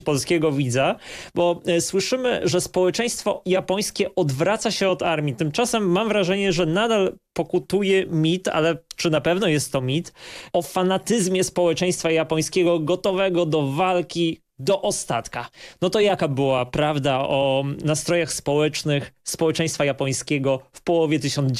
polskiego widza, bo słyszymy, że społeczeństwo japońskie odwraca się od armii. Tymczasem mam wrażenie, że nadal pokutuje mit, ale czy na pewno jest to mit, o fanatyzmie społeczeństwa japońskiego gotowego do walki do ostatka. No to jaka była prawda o nastrojach społecznych społeczeństwa japońskiego w połowie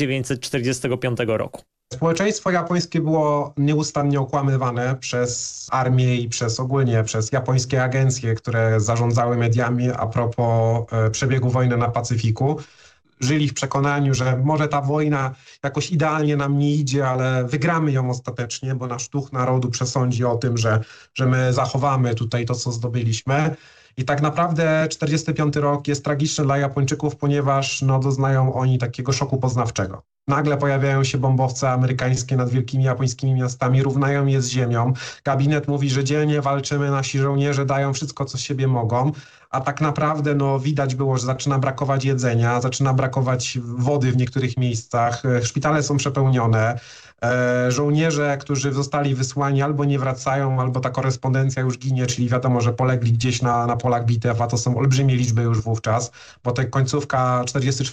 1945 roku? Społeczeństwo japońskie było nieustannie okłamywane przez armię i przez japońskie agencje, które zarządzały mediami a propos przebiegu wojny na Pacyfiku. Żyli w przekonaniu, że może ta wojna jakoś idealnie nam nie idzie, ale wygramy ją ostatecznie, bo nasz duch narodu przesądzi o tym, że my zachowamy tutaj to, co zdobyliśmy. I tak naprawdę 45 rok jest tragiczny dla Japończyków, ponieważ doznają oni takiego szoku poznawczego. Nagle pojawiają się bombowce amerykańskie nad wielkimi japońskimi miastami, równają je z ziemią. Gabinet mówi, że dzielnie walczymy, nasi żołnierze dają wszystko, co z siebie mogą, a tak naprawdę widać było, że zaczyna brakować jedzenia, zaczyna brakować wody w niektórych miejscach, szpitale są przepełnione. Żołnierze, którzy zostali wysłani, albo nie wracają, albo ta korespondencja już ginie, czyli wiadomo, że polegli gdzieś na polach bitew, a to są olbrzymie liczby już wówczas, bo ta końcówka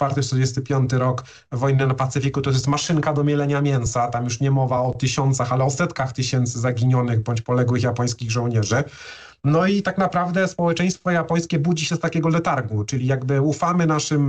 44-45 rok wojny na Pacyfiku to jest maszynka do mielenia mięsa, tam już nie mowa o tysiącach, ale o setkach tysięcy zaginionych bądź poległych japońskich żołnierzy. No i tak naprawdę społeczeństwo japońskie budzi się z takiego letargu, czyli jakby ufamy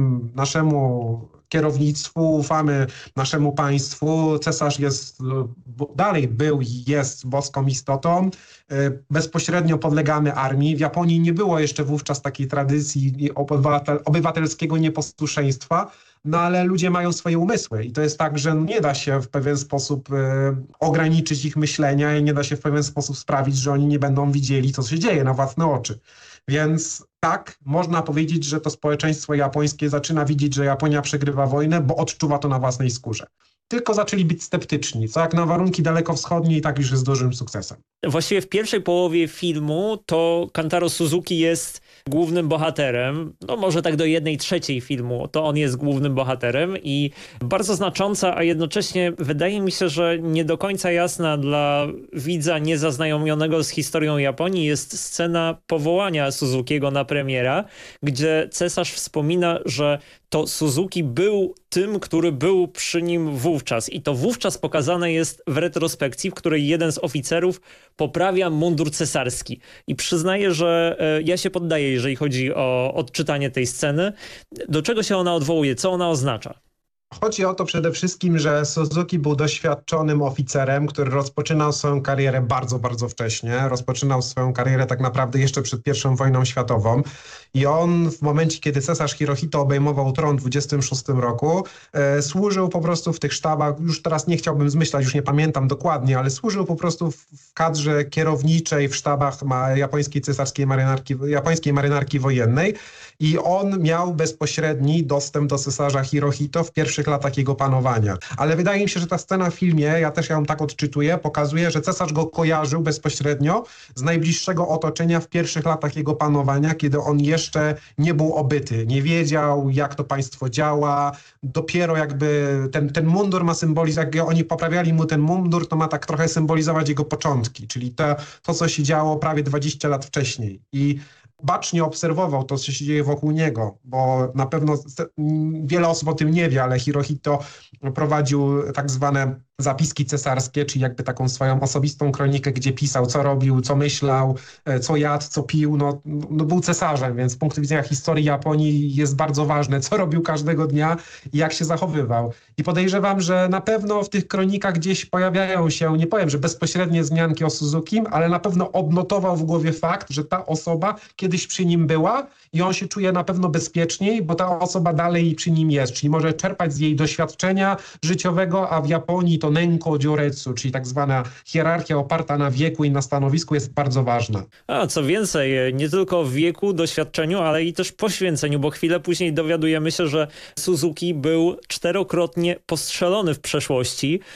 naszemu kierownictwu, ufamy naszemu państwu. Cesarz jest, dalej był i jest boską istotą. Bezpośrednio podlegamy armii. W Japonii nie było jeszcze wówczas takiej tradycji obywatelskiego nieposłuszeństwa, ale ludzie mają swoje umysły i to jest tak, że nie da się w pewien sposób ograniczyć ich myślenia i nie da się w pewien sposób sprawić, że oni nie będą widzieli, co się dzieje na własne oczy. Więc tak, można powiedzieć, że to społeczeństwo japońskie zaczyna widzieć, że Japonia przegrywa wojnę, bo odczuwa to na własnej skórze. Tylko zaczęli być sceptyczni, co jak na warunki dalekowschodnie i tak już jest dużym sukcesem. Właściwie w pierwszej połowie filmu to Kantaro Suzuki jest głównym bohaterem, może tak do 1/3 filmu to on jest głównym bohaterem i bardzo znacząca, a jednocześnie wydaje mi się, że nie do końca jasna dla widza niezaznajomionego z historią Japonii jest scena powołania Suzukiego na premiera, gdzie cesarz wspomina, że to Suzuki był tym, który był przy nim wówczas i to wówczas pokazane jest w retrospekcji, w której jeden z oficerów poprawia mundur cesarski i przyznaję, że ja się poddaję, jeżeli chodzi o odczytanie tej sceny. Do czego się ona odwołuje? Co ona oznacza? Chodzi o to przede wszystkim, że Suzuki był doświadczonym oficerem, który rozpoczynał swoją karierę bardzo, bardzo wcześnie. Rozpoczynał swoją karierę tak naprawdę jeszcze przed I wojną światową. I on w momencie, kiedy cesarz Hirohito obejmował tron w 26 roku, służył po prostu w tych sztabach, już teraz nie chciałbym zmyślać, już nie pamiętam dokładnie, ale służył po prostu w kadrze kierowniczej w sztabach japońskiej cesarskiej japońskiej marynarki wojennej. I on miał bezpośredni dostęp do cesarza Hirohito w pierwszych latach jego panowania. Ale wydaje mi się, że ta scena w filmie, ja też ją tak odczytuję, pokazuje, że cesarz go kojarzył bezpośrednio z najbliższego otoczenia w pierwszych latach jego panowania, kiedy on jeszcze nie był obyty, nie wiedział, jak to państwo działa. Dopiero jakby ten mundur ma symbolizować, jak oni poprawiali mu ten mundur, to ma tak trochę symbolizować jego początki, czyli to co się działo prawie 20 lat wcześniej. I bacznie obserwował to, co się dzieje wokół niego, bo na pewno wiele osób o tym nie wie, ale Hirohito prowadził tak zwane zapiski cesarskie, czyli jakby taką swoją osobistą kronikę, gdzie pisał, co robił, co myślał, co jadł, co pił. Był cesarzem, więc z punktu widzenia historii Japonii jest bardzo ważne, co robił każdego dnia i jak się zachowywał. I podejrzewam, że na pewno w tych kronikach gdzieś pojawiają się, nie powiem, że bezpośrednie wzmianki o Suzukim, ale na pewno odnotował w głowie fakt, że ta osoba kiedyś przy nim była i on się czuje na pewno bezpieczniej, bo ta osoba dalej przy nim jest, czyli może czerpać z jej doświadczenia życiowego, a w Japonii to Nenko Joretsu, czyli tak zwana hierarchia oparta na wieku i na stanowisku jest bardzo ważna. A co więcej, nie tylko w wieku, doświadczeniu, ale i też poświęceniu, bo chwilę później dowiadujemy się, że Suzuki był 4-krotnie postrzelony w przeszłości.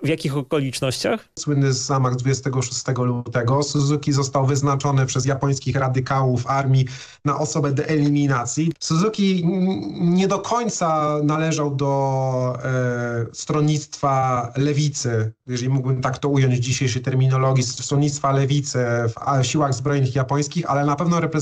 W jakich okolicznościach? Słynny zamach 26 lutego. Suzuki został wyznaczony przez japońskich radykałów armii na osobę do eliminacji. Suzuki nie do końca należał do stronnictwa lewicy, jeżeli mógłbym tak to ująć w dzisiejszej terminologii, stronnictwa lewicy w siłach zbrojnych japońskich, ale na pewno